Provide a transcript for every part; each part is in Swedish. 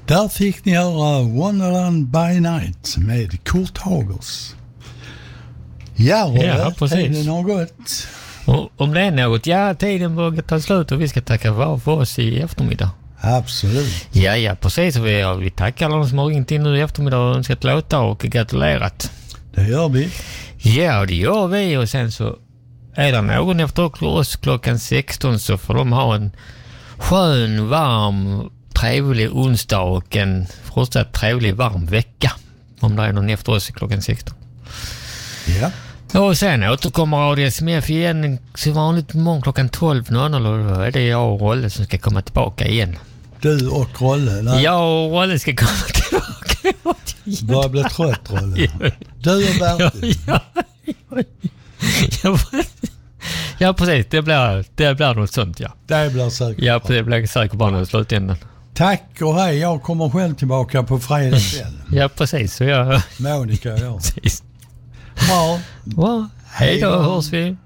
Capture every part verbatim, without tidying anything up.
Där fick ni höra Wonderland by Night med Kurt Hagers. Ja, ja, precis. Är det något? Och om det är något, ja, tiden börjar ta slut och vi ska tacka för, för oss i eftermiddag. Absolut. Ja, ja, precis. Vi, ja, vi tackar alla som har ringt in nu i eftermiddag och önskat låta och gratulerat. Det gör vi. Ja, det gör vi. Och sen så är det någon efter oss klockan sexton så får de ha en skön, varm, trevlig onsdag och en fortsatt trevlig, varm vecka. Om det är någon efter oss klockan sexton. Ja. Och sen återkommer A D S M F igen så vanligt imorgon klockan tolv noll noll och då är det jag och Rolle som ska komma tillbaka igen. Du och Rolle? Nej. Jag och Rolle ska komma tillbaka. Börjar bli trött, Rolle. Du och Bertil. Ja, ja, ja, ja, precis. Det blir, det blir något sånt, ja. Det blir säkert. Ja, det blir säkert bara något slutändan. Tack och hej. Jag kommer själv tillbaka på fredag kväll. Ja, precis. Så jag... Monica och jag. Precis. Bra. Bra. Hej då, hörs vi.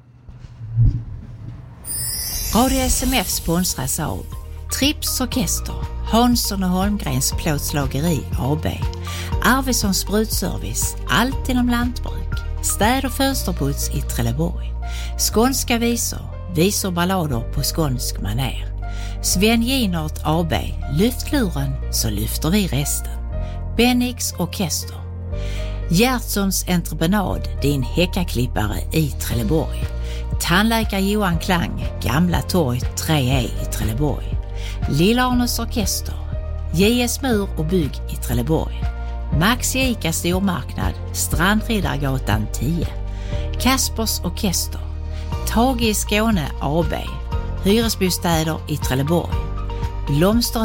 Radio S M F sponsras av Trips Orkester, Hansson och Holmgrens plåtslageri A B, Arvidsson Sprutservice, allt inom lantbruk, städ- och fönsterputs i Trelleborg, skånska visor, visor ballader på skånsk maner, Sven Ginert A B, lyft luren så lyfter vi resten, Bennix Orkester, Gertsons entreprenad, din häckaklippare i Trelleborg, tandläkare Johan Klang, Gamla Torg tre E i Trelleborg, Lillarnes Orkester, J S Mur och Bygg i Trelleborg, Maxi Ica Stormarknad, Strandriddargatan tio, Kaspers Orkester, Tage i Skåne A B, hyresbostäder i Trelleborg, Blomster